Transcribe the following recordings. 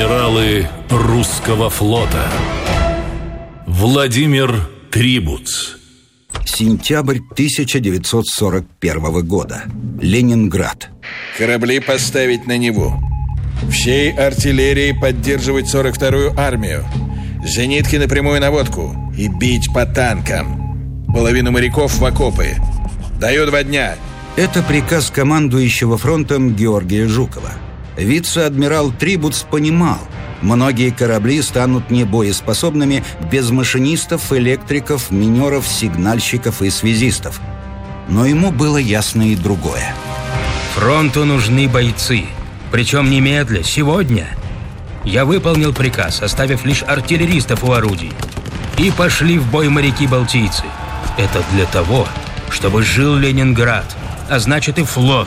Адмиралы русского флота. Владимир Трибуц. Сентябрь 1941 года. Ленинград. Корабли поставить на Неву. Всей артиллерии поддерживать 42-ю армию. Зенитки на прямую наводку. И бить по танкам. Половину моряков в окопы. Даю 2 дня. Это приказ командующего фронтом Георгия Жукова. Вице-адмирал Трибуц понимал, многие корабли станут небоеспособными без машинистов, электриков, минеров, сигнальщиков и связистов. Но ему было ясно и другое. Фронту нужны бойцы. Причем немедля, сегодня. Я выполнил приказ, оставив лишь артиллеристов у орудий. И пошли в бой моряки-балтийцы. Это для того, чтобы жил Ленинград, а значит и флот.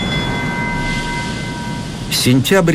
Сентябрь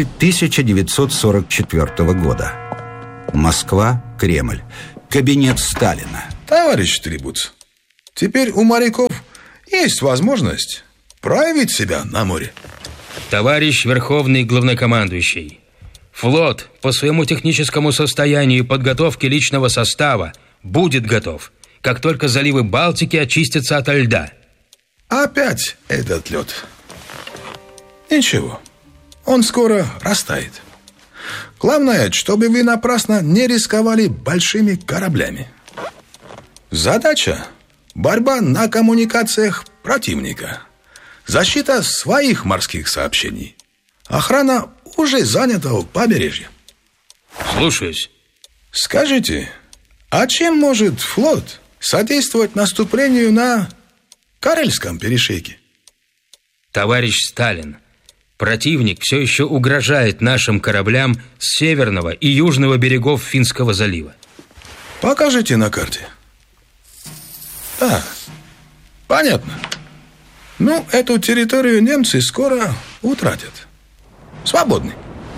1944 года. Москва, Кремль. Кабинет Сталина. Товарищ Трибуц, теперь у моряков есть возможность проявить себя на море. Товарищ Верховный Главнокомандующий, флот по своему техническому состоянию и подготовке личного состава будет готов, как только заливы Балтики очистятся ото льда. Опять этот лед. Ничего, он скоро растает. Главное, чтобы вы напрасно не рисковали большими кораблями. Задача – борьба на коммуникациях противника. Защита своих морских сообщений. Охрана уже занята у побережья. Слушаюсь. Скажите, а чем может флот содействовать наступлению на Карельском перешейке? Товарищ Сталин, противник все еще угрожает нашим кораблям с северного и южного берегов Финского залива. Покажите на карте. Да, понятно. Ну, эту территорию немцы скоро утратят. Свободны.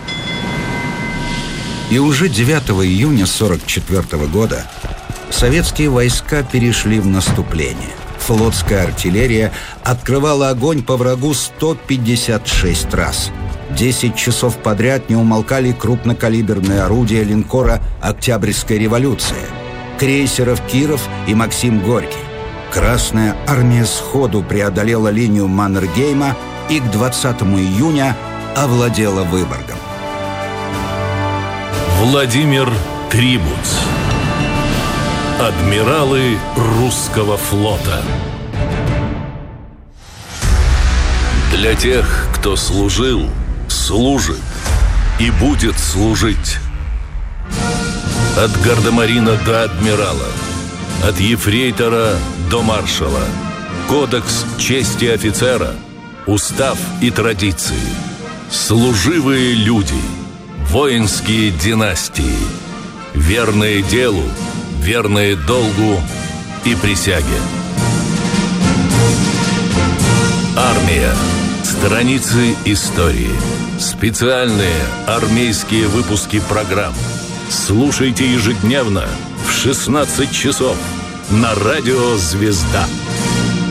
И уже 9 июня 1944 года советские войска перешли в наступление. Флотская артиллерия открывала огонь по врагу 156 раз. 10 часов подряд не умолкали крупнокалиберные орудия линкора «Октябрьская революция», крейсеров «Киров» и «Максим Горький». Красная армия сходу преодолела линию Маннергейма и к 20 июня овладела Выборгом. Владимир Трибуц. Адмиралы русского флота. Для тех, кто служил, служит и будет служить. От гардемарина до адмирала, от ефрейтора до маршала. Кодекс чести офицера, устав и традиции. Служивые люди, воинские династии, верные делу, верные долгу и присяге. Армия. Страницы истории. Специальные армейские выпуски программ. Слушайте ежедневно в 16 часов на радио «Звезда».